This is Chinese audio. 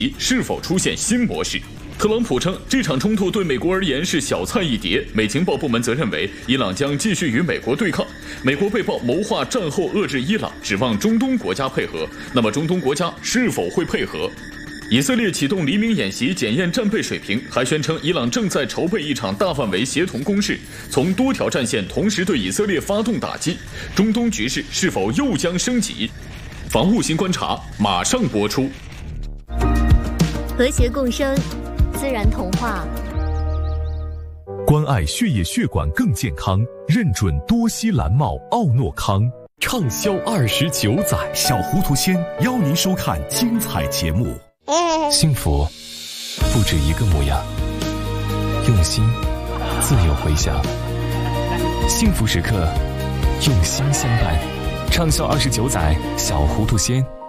是否出现新模式？特朗普称，这场冲突对美国而言是小菜一碟。美情报部门则认为，伊朗将继续与美国对抗。美国被曝谋划战后遏制伊朗，指望中东国家配合。那么，中东国家是否会配合？以色列启动黎明演习检验战备水平，还宣称伊朗正在筹备一场大范围协同攻势，从多条战线同时对以色列发动打击。中东局势是否又将升级？防务新观察马上播出。 和谐共生，自然童话。 关爱血液血管更健康，认准多西蓝帽奥诺康。 畅销29载，小糊涂仙邀您收看精彩节目。 幸福不止一个模样，用心自有回响。幸福时刻，用心相伴。畅销29载，小糊涂仙。